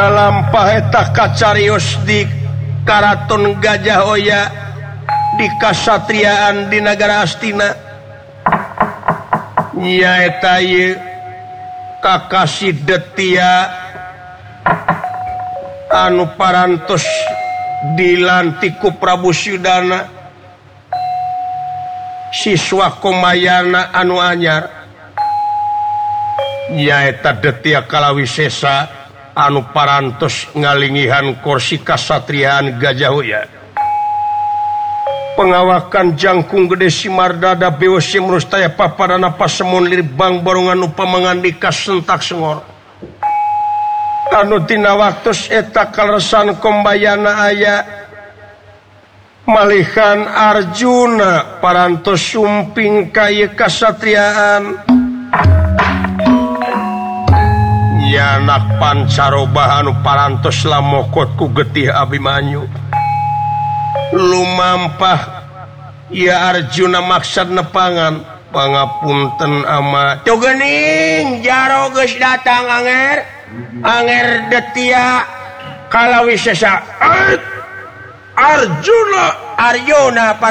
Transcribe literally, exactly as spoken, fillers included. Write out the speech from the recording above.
kalampaeta kacarios di Karaton Gajah Hoya di kasatriaan di negara Astina nyaeta ieu Kakasi Detia anu parantos dilantik ku Prabu Sudana siswa komayana anu anyar nyaeta Detia Kalawisesa anu parantos ngalingihan kursi kasatriaan Gajah Hoya pengawakan jangkung gede Simardada bewesi merustaya papadana pasemon lirbang borongan upamangandika sentak sengor anu tina waktos eta kaleresan kombayana aya malihan Arjuna parantos sumping kaya kasatriaan anak pancaroba anu parantos lamokot ku getih Abimanyu lumampah ya Arjuna maksad nepangan pangapunten ama Tugening jaro geus datang anger anger Detia Kalawisesa Arjuna Arjuna